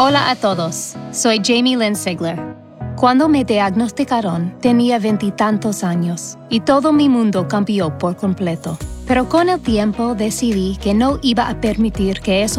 Hola a todos, soy Jamie Lynn Sigler. Cuando me diagnosticaron, tenía 20 y tantos años y todo mi mundo cambió por completo. Pero con el tiempo decidí que no iba a permitir que eso